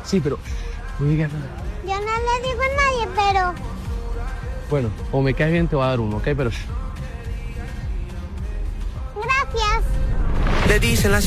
Sí, pero no digas nada. Yo no le digo a nadie, pero... Bueno, o me caes bien, te voy a dar uno, ¿ok? Pero... Gracias. Le dicen la